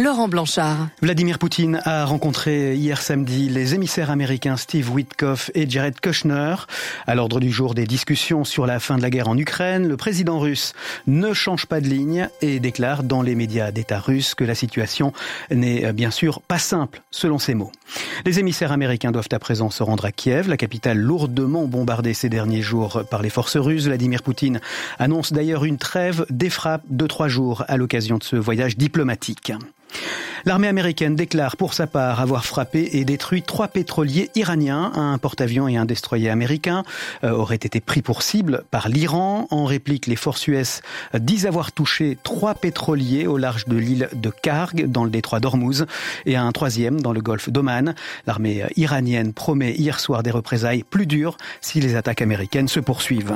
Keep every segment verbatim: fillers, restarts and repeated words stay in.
Laurent Blanchard. Vladimir Poutine a rencontré hier samedi les émissaires américains Steve Witkoff et Jared Kushner. À l'ordre du jour des discussions sur la fin de la guerre en Ukraine, le président russe ne change pas de ligne et déclare dans les médias d'État russes que la situation n'est bien sûr pas simple, selon ses mots. Les émissaires américains doivent à présent se rendre à Kiev, la capitale lourdement bombardée ces derniers jours par les forces russes. Vladimir Poutine annonce d'ailleurs une trêve des frappes de trois jours à l'occasion de ce voyage diplomatique. L'armée américaine déclare pour sa part avoir frappé et détruit trois pétroliers iraniens. Un porte-avions et un destroyer américain euh, auraient été pris pour cible par l'Iran. En réplique, les forces U S disent avoir touché trois pétroliers au large de l'île de Karg, dans le détroit d'Ormuz, et un troisième dans le golfe d'Oman. L'armée iranienne promet hier soir des représailles plus dures si les attaques américaines se poursuivent.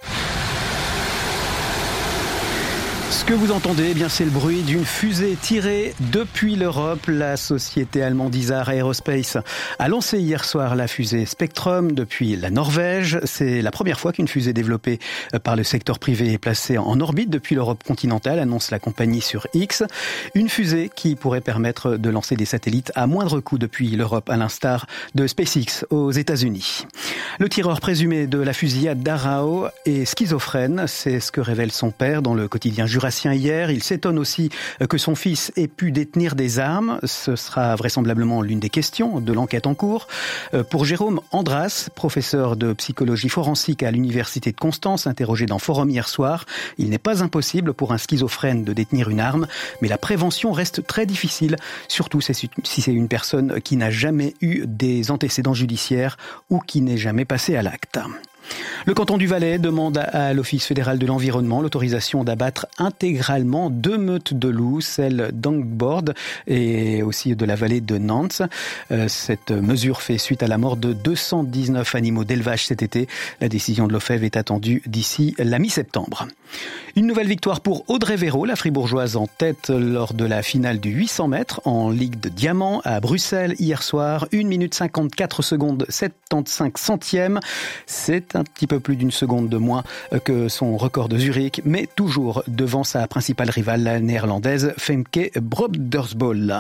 Ce que vous entendez, eh bien, c'est le bruit d'une fusée tirée depuis l'Europe. La société allemande Isar Aerospace a lancé hier soir la fusée Spectrum depuis la Norvège. C'est la première fois qu'une fusée développée par le secteur privé est placée en orbite depuis l'Europe continentale, annonce la compagnie sur X. Une fusée qui pourrait permettre de lancer des satellites à moindre coût depuis l'Europe, à l'instar de SpaceX aux États-Unis. Le tireur présumé de la fusillade d'Arao est schizophrène, c'est ce que révèle son père dans le quotidien Jurassien hier. Il s'étonne aussi que son fils ait pu détenir des armes. Ce sera vraisemblablement l'une des questions de l'enquête en cours. Pour Jérôme Andras, professeur de psychologie forensique à l'université de Constance, interrogé dans Forum hier soir, il n'est pas impossible pour un schizophrène de détenir une arme, mais la prévention reste très difficile, surtout si c'est une personne qui n'a jamais eu des antécédents judiciaires ou qui n'est jamais passé à l'acte. Le canton du Valais demande à l'Office fédéral de l'environnement l'autorisation d'abattre intégralement deux meutes de loups, celle d'Angbord et aussi de la vallée de Nantes. Cette mesure fait suite à la mort de deux cent dix-neuf animaux d'élevage cet été. La décision de l'Ofev est attendue d'ici la mi-septembre. Une nouvelle victoire pour Audrey Véro, la fribourgeoise en tête lors de la finale du huit cents mètres en Ligue de Diamant à Bruxelles hier soir. une minute cinquante-quatre secondes soixante-quinze centièmes. C'est un petit peu plus d'une seconde de moins que son record de Zurich, mais toujours devant sa principale rivale, la néerlandaise Femke Broddersbol.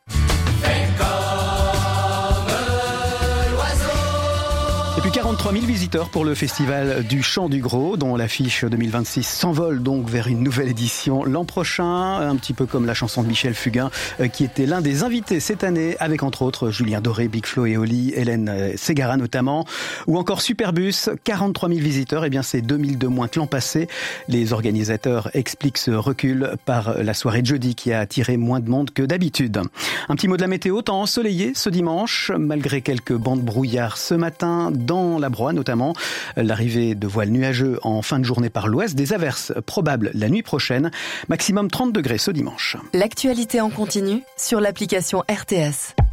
Et puis quarante-trois mille visiteurs pour le festival du Chant du Gros, dont l'affiche deux mille vingt-six s'envole donc vers une nouvelle édition l'an prochain, un petit peu comme la chanson de Michel Fugain, qui était l'un des invités cette année, avec entre autres Julien Doré, Big Flo et Oli, Hélène Ségara notamment, ou encore Superbus. quarante-trois mille visiteurs, et bien c'est deux mille de moins que l'an passé. Les organisateurs expliquent ce recul par la soirée de jeudi qui a attiré moins de monde que d'habitude. Un petit mot de la météo, temps ensoleillé ce dimanche, malgré quelques bancs de brouillard ce matin, dans la Broye notamment, l'arrivée de voiles nuageux en fin de journée par l'ouest, des averses probables la nuit prochaine, maximum trente degrés ce dimanche. L'actualité en continu sur l'application R T S.